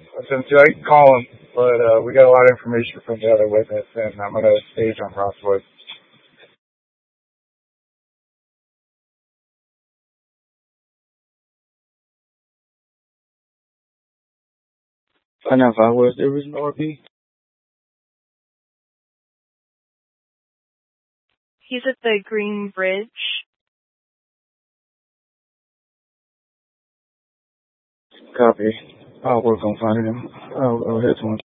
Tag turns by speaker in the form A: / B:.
A: Listen, Jake, call him. But we got a lot of information from the other witness, and I'm going to stage on Crosswood. 595 West Everson RP.
B: He's at the Green Bridge.
A: Copy. I'll work on finding him. I'll head to him.